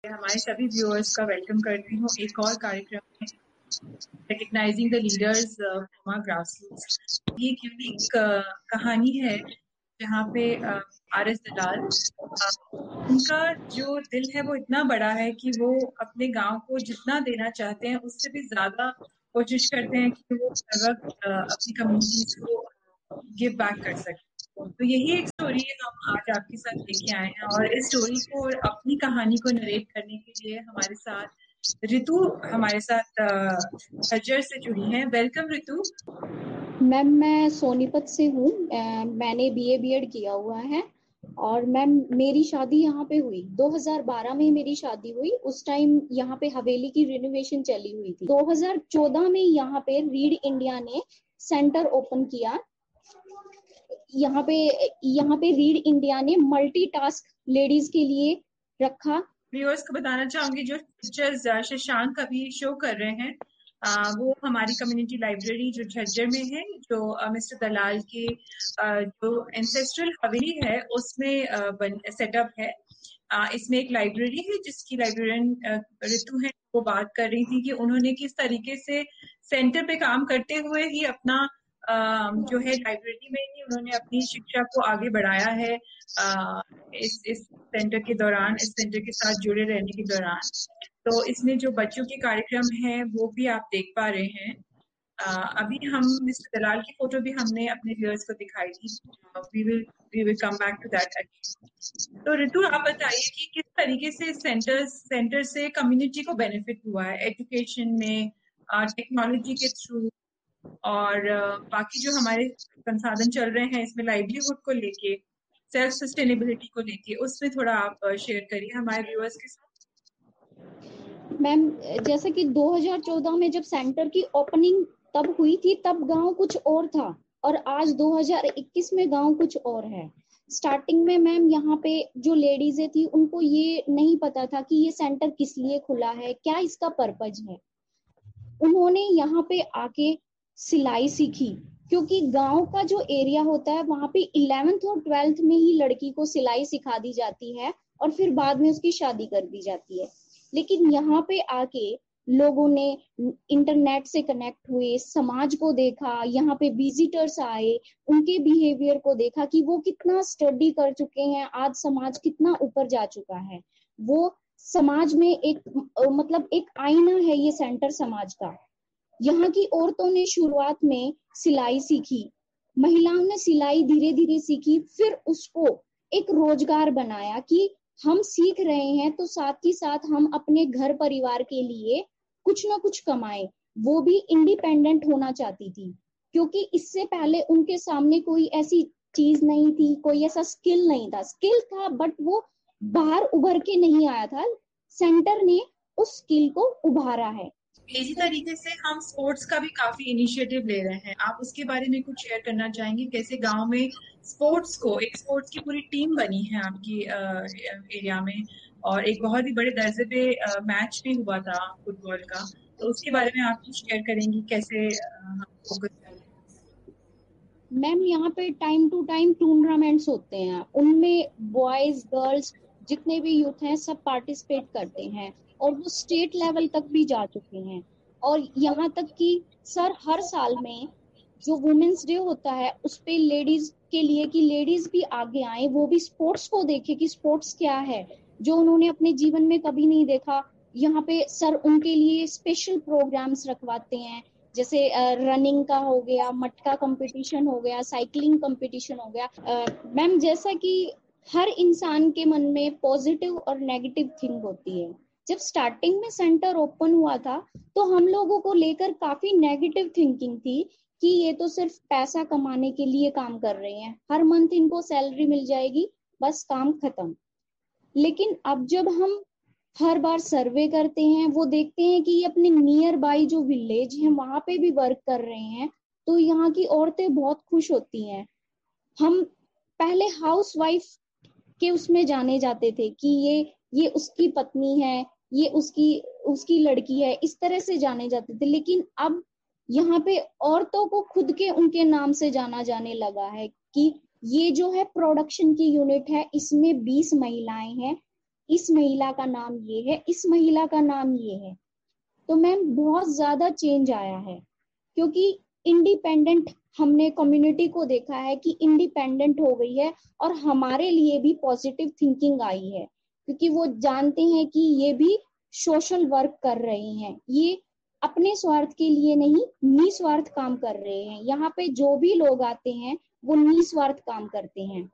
हमारे सभी व्यूअर्स का वेलकम करती हूँ एक और कार्यक्रम में, recognising the leaders from our grassroots. ये एक यूनिक कहानी है जहाँ पे आर एस दलाल, उनका जो दिल है वो इतना बड़ा है कि वो अपने गांव को जितना देना चाहते हैं उससे भी ज्यादा कोशिश करते हैं कि वो हर वक्त अपनी कम्युनिटीज को गिव बैक कर सके। तो यही एक स्टोरी हम आज आपके साथ लेके आए हैं, और इस स्टोरी को और अपनी कहानी को नरेट करने के लिए हमारे साथ ऋतु हमारे साथ झज्जर से जुड़ी हैं। वेलकम ऋतु। मैम मैं सोनीपत से हूँ। मैंने बीए बीएड किया हुआ है और मैम मेरी शादी यहाँ पे हुई 2012 में। मेरी शादी हुई उस टाइम यहाँ पे हवेली की रिनोवेशन चली हुई थी। 2014 में यहाँ पे रीड इंडिया ने सेंटर ओपन किया। यहाँ पे रीड इंडिया ने मल्टीटास्क लेडीज के लिए रखा। व्यूअर्स को बताना चाहूंगी जो पिक्चर्स शशांक अभी शो कर रहे हैं वो हमारी कम्युनिटी लाइब्रेरी जो झज्जर में है, जो मिस्टर दलाल की जो एंसेस्ट्रल हवेली है उसमें सेटअप है। इसमें एक लाइब्रेरी है जिसकी लाइब्रेरियन ऋतु है, वो बात कर रही थी कि उन्होंने किस तरीके से सेंटर पे काम करते हुए ही अपना जो है लाइब्रेरी में ही उन्होंने अपनी शिक्षा को आगे बढ़ाया है। इस सेंटर के दौरान, इस सेंटर के साथ जुड़े रहने के दौरान, तो इसमें जो बच्चों के कार्यक्रम हैं वो भी आप देख पा रहे हैं। अभी हम मिस्टर दलाल की फोटो भी हमने अपने व्यूअर्स को दिखाई थी। We will come back to that again. तो ऋतु आप बताइए कि किस तरीके से सेंटर से कम्युनिटी को बेनिफिट हुआ है एजुकेशन में, टेक्नोलॉजी के थ्रू, और बाकी जो हमारे संसाधन चल रहे हैं इसमें लाइवलीहुड को लेके, सेल्फ सस्टेनेबिलिटी को लेके, उसमें थोड़ा आप शेयर करिए हमारे व्यूअर्स के साथ। मैम जैसे कि 2014 में जब सेंटर की ओपनिंग तब हुई थी, तब गांव कुछ और था और आज 2021 में गांव कुछ और है। स्टार्टिंग में मैम यहाँ पे जो लेडीजें थी उनको ये नहीं पता था कि ये सेंटर किस लिए खुला है, क्या इसका पर्पज है। उन्होंने यहाँ पे आके सिलाई सीखी, क्योंकि गांव का जो एरिया होता है वहां पे 11th और 12th में ही लड़की को सिलाई सिखा दी जाती है और फिर बाद में उसकी शादी कर दी जाती है। लेकिन यहाँ पे आके लोगों ने इंटरनेट से कनेक्ट हुए, समाज को देखा, यहाँ पे विजिटर्स आए, उनके बिहेवियर को देखा कि वो कितना स्टडी कर चुके हैं, आज समाज कितना ऊपर जा चुका है। वो समाज में एक मतलब एक आईना है ये सेंटर समाज का। यहाँ की औरतों ने शुरुआत में सिलाई सीखी, महिलाओं ने सिलाई धीरे धीरे सीखी, फिर उसको एक रोजगार बनाया कि हम सीख रहे हैं तो साथ ही साथ हम अपने घर परिवार के लिए कुछ ना कुछ कमाएं। वो भी इंडिपेंडेंट होना चाहती थी, क्योंकि इससे पहले उनके सामने कोई ऐसी चीज नहीं थी, कोई ऐसा स्किल नहीं था। स्किल था बट वो बाहर उभर के नहीं आया था। सेंटर ने उस स्किल को उभारा है। इसी तरीके से हम स्पोर्ट्स का भी काफी इनिशिएटिव ले रहे हैं। आप उसके बारे में कुछ शेयर करना चाहेंगे, कैसे गांव में स्पोर्ट्स की पूरी टीम बनी है आपकी एरिया में, और एक बहुत ही बड़े दर्जे पे मैच भी हुआ था फुटबॉल का। तो उसके बारे में आप कुछ शेयर करेंगी, कैसे हम फोकस कर रहे हैं? मैम यहाँ पे टाइम टू टाइम टूर्नामेंट्स होते हैं, उनमें बॉयज गर्ल्स जितने भी यूथ हैं सब पार्टिसिपेट करते हैं और वो स्टेट लेवल तक भी जा चुके हैं। और यहाँ तक कि सर हर साल में जो वुमेन्स डे होता है उस पे लेडीज के लिए कि लेडीज भी आगे आए, वो भी स्पोर्ट्स को देखे कि स्पोर्ट्स क्या है, जो उन्होंने अपने जीवन में कभी नहीं देखा। यहाँ पे सर उनके लिए स्पेशल प्रोग्राम्स रखवाते हैं, जैसे रनिंग का हो गया, मटका कंपटीशन हो गया, साइकिलिंग कंपटीशन हो गया। मैम जैसा कि हर इंसान के मन में पॉजिटिव और नेगेटिव थिंक होती है। जब स्टार्टिंग में सेंटर ओपन हुआ था तो हम लोगों को लेकर काफी नेगेटिव थिंकिंग थी कि ये तो सिर्फ पैसा कमाने के लिए काम कर रहे हैं, हर मंथ इनको सैलरी मिल जाएगी, बस काम खत्म। लेकिन अब जब हम हर बार सर्वे करते हैं, वो देखते हैं कि ये अपने नियर बाई जो विलेज है वहां पे भी वर्क कर रहे हैं, तो यहाँ की औरतें बहुत खुश होती हैं। हम पहले हाउस वाइफ के उसमें जाने जाते थे कि ये उसकी पत्नी है, ये उसकी उसकी लड़की है, इस तरह से जाने जाते थे। लेकिन अब यहाँ पे औरतों को खुद के उनके नाम से जाना जाने लगा है कि ये जो है प्रोडक्शन की यूनिट है, इसमें 20 महिलाएं हैं, इस महिला का नाम ये है, इस महिला का नाम ये है। तो मैम बहुत ज्यादा चेंज आया है, क्योंकि इंडिपेंडेंट हमने कम्युनिटी को देखा है कि इंडिपेंडेंट हो गई है, और हमारे लिए भी पॉजिटिव थिंकिंग आई है, क्योंकि वो जानते हैं कि ये भी सोशल वर्क कर रहे हैं, ये अपने स्वार्थ के लिए नहीं, निस्वार्थ काम कर रहे हैं। यहाँ पे जो भी लोग आते हैं वो निस्वार्थ काम करते हैं।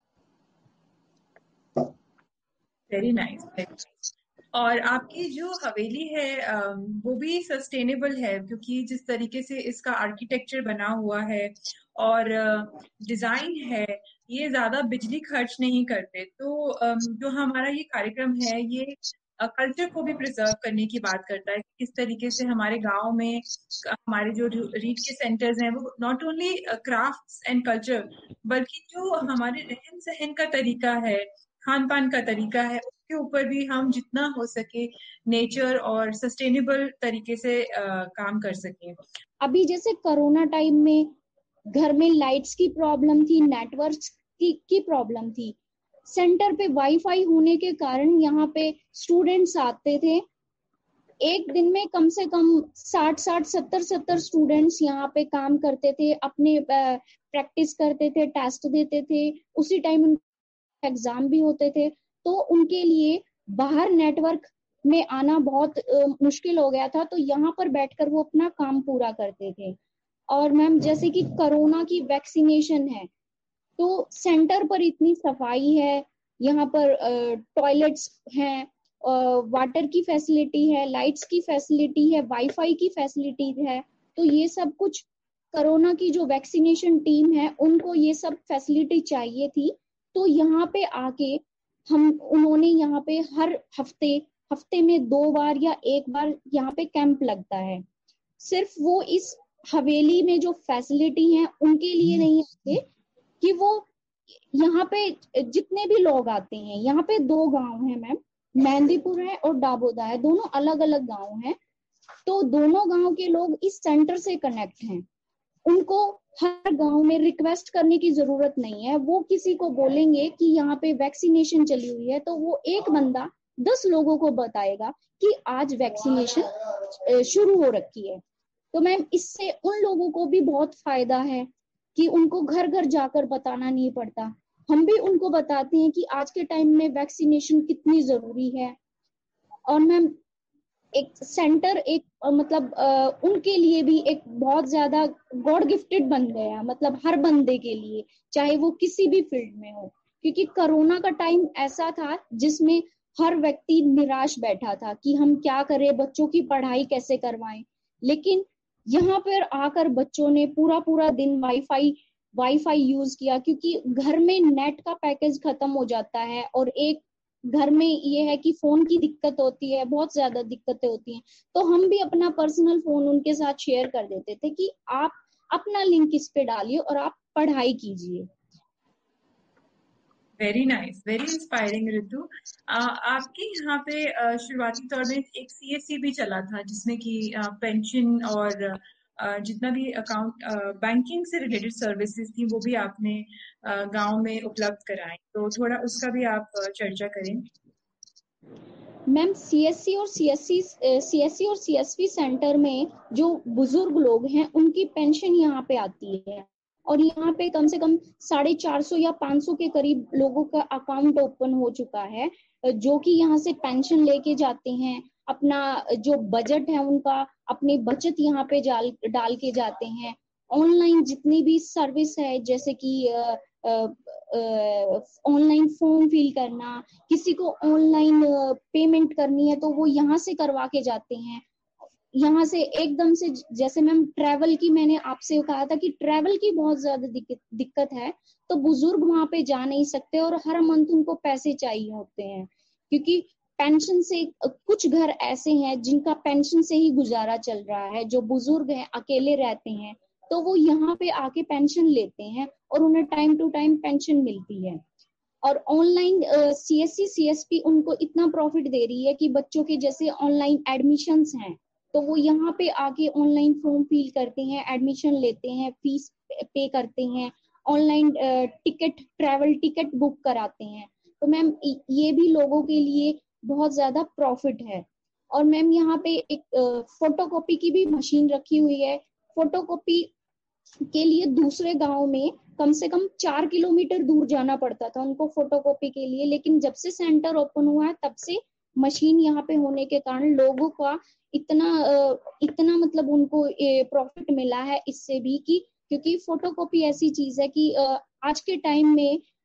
Very nice, very nice. और आपकी जो हवेली है वो भी सस्टेनेबल है, क्योंकि जिस तरीके से इसका आर्किटेक्चर बना हुआ है और डिजाइन है, ये ज्यादा बिजली खर्च नहीं करते। तो जो हमारा ये कार्यक्रम है, ये कल्चर को भी प्रिजर्व करने की बात करता है कि किस तरीके से हमारे गांव में हमारे जो रीढ़ के सेंटर्स हैं वो not only crafts and culture, बल्कि जो हमारे रहन सहन का तरीका है, खान पान का तरीका है, उसके ऊपर भी हम जितना हो सके नेचर और सस्टेनेबल तरीके से काम कर सकें। अभी जैसे कोरोना टाइम में घर में लाइट्स की प्रॉब्लम थी, नेटवर्क की प्रॉब्लम थी, सेंटर पे वाईफाई होने के कारण यहाँ पे स्टूडेंट्स आते थे। एक दिन में कम से कम 60 70 स्टूडेंट्स यहाँ पे काम करते थे, अपने प्रैक्टिस करते थे, टेस्ट देते थे, उसी टाइम एग्जाम भी होते थे। तो उनके लिए बाहर नेटवर्क में आना बहुत मुश्किल हो गया था, तो यहाँ पर बैठकर वो अपना काम पूरा करते थे। और मैम जैसे कि कोरोना की वैक्सीनेशन है, तो सेंटर पर इतनी सफाई है, यहाँ पर टॉयलेट्स हैं, वाटर की फैसिलिटी है, लाइट्स की फैसिलिटी है, वाईफाई की फैसिलिटी है। तो ये सब कुछ कोरोना की जो वैक्सीनेशन टीम है उनको ये सब फैसिलिटी चाहिए थी। तो यहाँ पे आके उन्होंने यहाँ पे हर हफ्ते में 2 बार या 1 बार यहाँ पे कैंप लगता है। सिर्फ वो इस हवेली में जो फैसिलिटी है उनके लिए नहीं आते, कि वो यहाँ पे जितने भी लोग आते हैं, यहाँ पे 2 गांव है मैम, मेहंदीपुर है और डाबोदा है, दोनों अलग अलग गांव हैं। तो दोनों गांव के लोग इस सेंटर से कनेक्ट हैं। उनको हर गांव में रिक्वेस्ट करने की जरूरत नहीं है। वो किसी को बोलेंगे कि यहाँ पे वैक्सीनेशन चली हुई है, तो वो एक बंदा 10 लोगों को बताएगा कि आज वैक्सीनेशन शुरू हो रखी है। तो मैम इससे उन लोगों को भी बहुत फायदा है कि उनको घर घर जाकर बताना नहीं पड़ता। हम भी उनको बताते हैं कि आज के टाइम में वैक्सीनेशन कितनी जरूरी है। और मैम एक सेंटर एक मतलब उनके लिए भी एक बहुत ज्यादा गॉड गिफ्टेड बन गया, मतलब हर बंदे के लिए, चाहे वो किसी भी फील्ड में हो। क्योंकि कोरोना का टाइम ऐसा था जिसमें हर व्यक्ति निराश बैठा था कि हम क्या करें, बच्चों की पढ़ाई कैसे करवाएं। लेकिन यहाँ पर आकर बच्चों ने पूरा पूरा दिन वाईफाई यूज किया, क्योंकि घर में नेट का पैकेज खत्म हो जाता है, और एक घर में ये है कि फोन की दिक्कत होती है, बहुत ज्यादा दिक्कतें होती हैं। तो हम भी अपना पर्सनल फोन उनके साथ शेयर कर देते थे कि आप अपना लिंक इस पे डालिए और आप पढ़ाई कीजिए। वेरी नाइस, वेरी इंस्पायरिंग ऋतु। आपके यहाँ पे शुरुआती तौर में एक सीएससी भी चला था, जिसमें कि पेंशन और जितना भी अकाउंट बैंकिंग से रिलेटेड सर्विसेज थी वो भी आपने गांव में उपलब्ध कराई। तो थोड़ा उसका भी आप चर्चा करें। मैम सीएससी और सीएसपी सेंटर में जो बुजुर्ग लोग हैं उनकी पेंशन यहाँ पे आती है, और यहाँ पे कम से कम 450 या 500 के करीब लोगों का अकाउंट ओपन हो चुका है, जो कि यहाँ से पेंशन लेके जाते हैं। अपना जो बजट है उनका, अपनी बचत यहाँ पे डाल के जाते हैं। ऑनलाइन जितनी भी सर्विस है, जैसे कि ऑनलाइन फॉर्म फिल करना, किसी को ऑनलाइन पेमेंट करनी है तो वो यहाँ से करवा के जाते हैं। यहाँ से एकदम से, जैसे मैम ट्रैवल की मैंने आपसे कहा था कि ट्रैवल की बहुत ज्यादा दिक्कत है, तो बुजुर्ग वहां पे जा नहीं सकते और हर मंथ उनको पैसे चाहिए होते हैं, क्योंकि पेंशन से कुछ घर ऐसे हैं जिनका पेंशन से ही गुजारा चल रहा है, जो बुजुर्ग हैं अकेले रहते हैं, तो वो यहाँ पे आके पेंशन लेते हैं और उन्हें टाइम टू टाइम पेंशन मिलती है। और ऑनलाइन सीएससी सीएसपी उनको इतना प्रॉफिट दे रही है कि बच्चों के जैसे ऑनलाइन एडमिशन्स हैं, तो वो यहाँ पे आके ऑनलाइन फॉर्म फिल करते हैं, एडमिशन लेते हैं, फीस पे करते हैं, ऑनलाइन ट्रैवल टिकट बुक कराते हैं। तो मैम ये भी लोगों के लिए बहुत ज्यादा प्रॉफिट है। और मैम यहाँ पे एक फोटोकॉपी की भी मशीन रखी हुई है। फोटोकॉपी के लिए दूसरे गांव में कम से कम 4 किलोमीटर दूर जाना पड़ता था उनको फोटोकॉपी के लिए, लेकिन जब से सेंटर ओपन हुआ है तब से मशीन यहाँ पे होने के कारण लोगों का इतना मतलब उनको प्रॉफिट मिला है इससे भी कि, क्योंकि फोटोकॉपी ऐसी चीज है कि आज के टाइम में